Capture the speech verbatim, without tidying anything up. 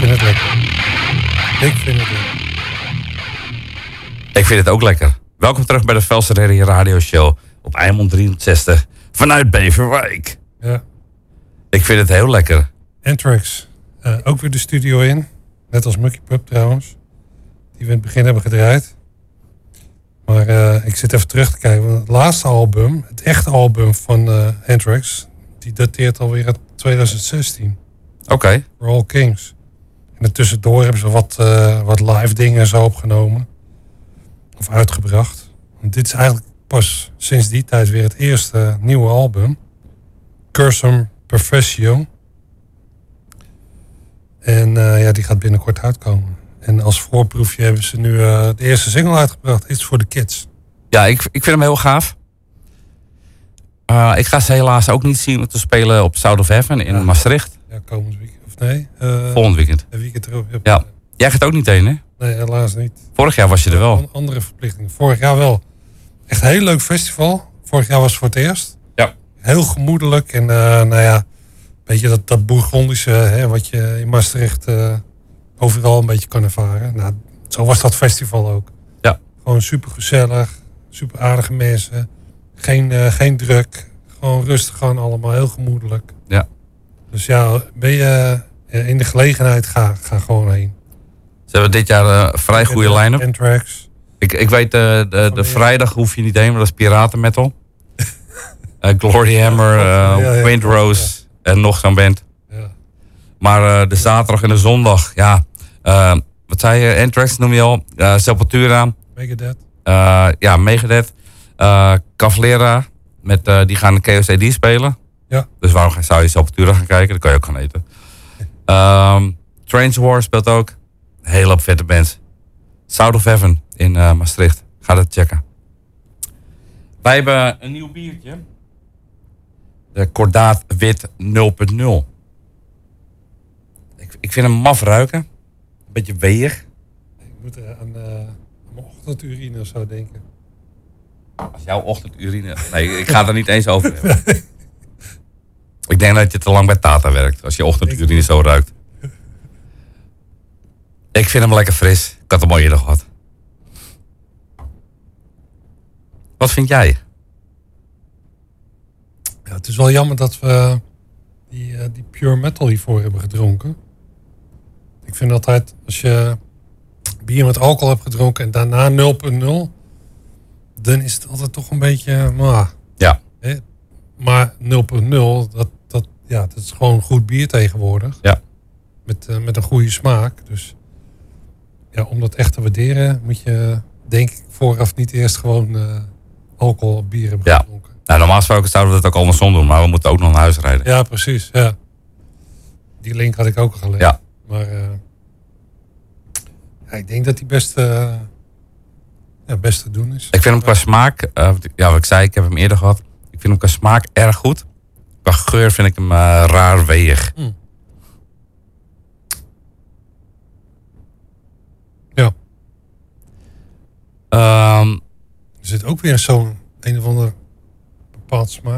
vind het lekker. Ik vind het lekker. Ik vind het ook lekker. Welkom terug bij de Velsen Radio Show op Eimond driehonderdzestig vanuit Beverwijk. Ja. Ik vind het heel lekker. Anthrax, uh, ook weer de studio in. Net als Mucky Pup trouwens. Die we in het begin hebben gedraaid. Maar uh, ik zit even terug te kijken. Want het laatste album, het echte album van uh, Anthrax, die dateert alweer uit twintig zestien. Oké. Okay. For All Kings. En ertussendoor hebben ze wat, uh, wat live dingen zo opgenomen. Of uitgebracht. En dit is eigenlijk pas sinds die tijd weer het eerste uh, nieuwe album. Cursum Perfectio. En uh, ja, die gaat binnenkort uitkomen. En als voorproefje hebben ze nu uh, de eerste single uitgebracht. It's for the Kids. Ja, ik, ik vind hem heel gaaf. Uh, ik ga ze helaas ook niet zien te spelen op Sound of Heaven in ja. Maastricht. Ja, komend weekend. Of nee? Uh, Volgend weekend. Een weekend erop. Ja. Jij gaat ook niet heen, hè? Nee, helaas niet. Vorig jaar was je er wel. Een andere verplichting. Vorig jaar wel. Echt een heel leuk festival. Vorig jaar was het voor het eerst. Ja. Heel gemoedelijk. En uh, nou ja, weet je, dat, dat Bourgondische, hè, wat je in Maastricht uh, overal een beetje kan ervaren. Nou, zo was dat festival ook. Ja. Gewoon super gezellig. Super aardige mensen. Geen, uh, geen druk. Gewoon rustig, gewoon allemaal heel gemoedelijk. Ja. Dus ja, ben je uh, in de gelegenheid, ga, ga gewoon heen. Ze hebben dit jaar een vrij goede line-up. Anthrax. Ik, ik weet, uh, de, de, de vrijdag hoef je niet heen, maar dat is piratenmetal. uh, Glory Hammer, uh, ja, ja, Windrose ja. en nog zo'n band. Ja. Maar uh, de zaterdag en de zondag, ja. Uh, wat zei je? Anthrax noem je al. Uh, Sepultura. Megadeth. Uh, ja, Megadeth. Uh, Cavalera. Met, uh, die gaan de K O C D spelen. Ja. Dus waarom zou je Sepultura gaan kijken? Dan kan je ook gaan eten. Um, Strange War speelt ook. Hele op vette bands. Sound of Heaven in uh, Maastricht. Ga dat checken. Wij hebben een nieuw biertje. De Kordaat Wit nul punt nul. Ik, ik vind hem maf ruiken. Een beetje weeg. Ik moet uh, aan, uh, aan mijn ochtendurine of zo denken. Als jouw ochtendurine... Nee, ik ga er niet eens over hebben. Nee. Ik denk dat je te lang bij Tata werkt. Als je ochtendurine zo ruikt. Ik vind hem lekker fris. Ik had hem al eerder gehad. Wat vind jij? Ja, het is wel jammer dat we die, uh, die pure metal hiervoor hebben gedronken. Ik vind altijd, als je bier met alcohol hebt gedronken en daarna nul punt nul, dan is het altijd toch een beetje... Uh, ja. Hè? Maar nul punt nul, dat, dat, ja, dat is gewoon goed bier tegenwoordig. Ja. Met, uh, met een goede smaak. Dus ja, om dat echt te waarderen moet je, denk ik, vooraf niet eerst gewoon uh, alcohol op bier hebben ja. gedronken. Nou, normaal gesproken zouden we dat ook andersom doen, maar we moeten ook nog naar huis rijden. Ja, precies. Ja. Die link had ik ook al gelezen. Ja. Maar uh, ja, ik denk dat die best, uh, ja, best te doen is. Ik vind hem qua smaak, uh, ja, wat ik zei, ik heb hem eerder gehad. Ik vind hem qua smaak erg goed. Qua geur vind ik hem uh, raar weeg. Mm. Ja. Um, er zit ook weer zo'n een of ander bepaald smaak.